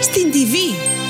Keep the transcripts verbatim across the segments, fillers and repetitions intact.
στην τι βι.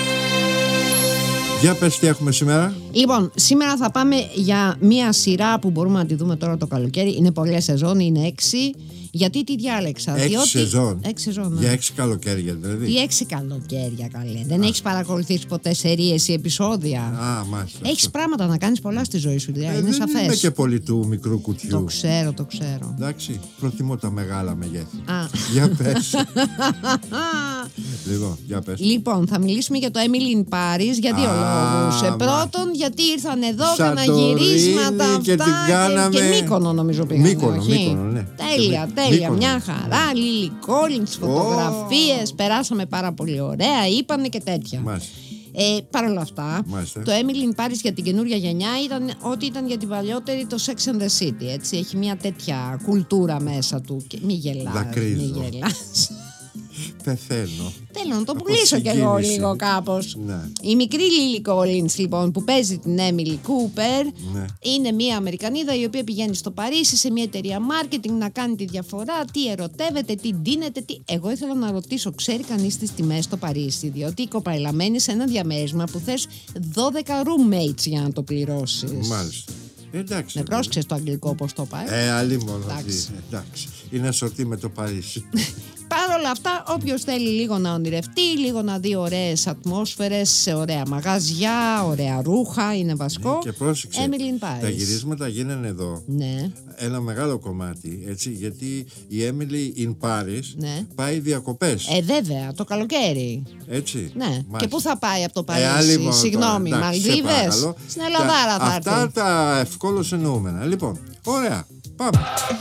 Για πες τι έχουμε σήμερα. Λοιπόν, σήμερα θα πάμε για μία σειρά που μπορούμε να τη δούμε τώρα το καλοκαίρι. Είναι πολλές σεζόν, είναι έξι. Γιατί τη διάλεξα? Έξι διότι... σεζόν. Έξι σεζόν, ναι. Για έξι καλοκαίρια δηλαδή. Τι έξι καλοκαίρια, καλέ. Δεν έχεις παρακολουθήσει ποτέ σερίες ή επεισόδια? Α, μάλιστα. Έχεις πράγματα να κάνεις πολλά στη ζωή σου, δηλαδή. Ε, είναι δεν σαφές. είμαι και πολύ του μικρού κουτιού. Το ξέρω, το ξέρω. Εντάξει, προτιμώ τα μεγάλα μεγέθη. Α. Για πες. Λοιπόν, για πες. Λοιπόν, θα μιλήσουμε για το Emily in Paris για δύο λόγους. Ε, πρώτον, γιατί ήρθαν εδώ, έκαναν γυρίσματα αυτά. Και την κάναμε. Και Μύκονο, νομίζω πήγαμε. Μύκονο, Μύκονο, ναι. Τέλεια, τέλεια. Μύκονο. Μια χαρά. Λίλι Κόλινς, φωτογραφίες. Περάσαμε πάρα πολύ ωραία. Είπανε και τέτοια. Μάλιστα. Ε, Παρ' όλα αυτά, Μάλιστα. το Emily in Paris για την καινούρια γενιά ήταν ό,τι ήταν για την παλιότερη το Sex and the City. Έτσι. Έχει μια τέτοια κουλτούρα μέσα του. Και μη γελάς, Δακρύζω. μη γελάς. Πεθαίνω. Θέλω να το Από πουλήσω κι εγώ συγκίνηση. λίγο κάπως. Ναι. Η μικρή Lily Collins, λοιπόν, που παίζει την Emily Cooper, Ναι. είναι μια Αμερικανίδα η οποία πηγαίνει στο Παρίσι σε μια εταιρεία marketing να κάνει τη διαφορά, τι ερωτεύεται, τι ντύνεται, τι... Εγώ ήθελα να ρωτήσω, ξέρει κανείς τις τιμές στο Παρίσι? Διότι η κοπέλα μένει σε ένα διαμέρισμα που θες δώδεκα roommates για να το πληρώσεις. Μάλιστα. Εντάξει. Με πρόσεξες το αγγλικό πώς το πάει. Ε, αλλή μόνο. Εντάξει. Εντάξει. Είναι σωτή με το Παρίσι. Παρ' όλα αυτά, όποιος θέλει λίγο να ονειρευτεί, λίγο να δει ωραίες ατμόσφαιρες, σε ωραία μαγαζιά, ωραία ρούχα, είναι βασικό. Και πρόσεξε, Emily in Paris. τα γυρίσματα γίνανε εδώ. Ναι. Ένα μεγάλο κομμάτι, έτσι, γιατί η Emily in Paris Ναι. πάει διακοπές. Ε, βέβαια, το καλοκαίρι. Έτσι. Ναι. Μάλιστα. Και πού θα πάει από το Ε, άλλη Παρίσι? μόνο Συγγνώμη, τώρα. Εντάξει, σε Μαλδίβες? παρακαλώ. Στην Ελλαδάρα Τα- θα έρθει. Αυτά τα ευκόλως εννοούμενα. Λοιπόν, ωραία. Πάμε.